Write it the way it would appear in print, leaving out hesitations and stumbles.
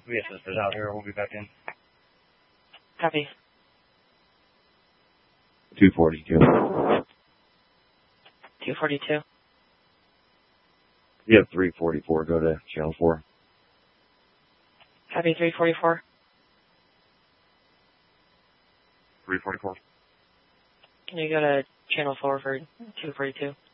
We assisters out here. We'll be back in. Copy. 242. 242. You have 344. Go to channel 4. Copy 344. 344. Can you go to channel 4 for 242?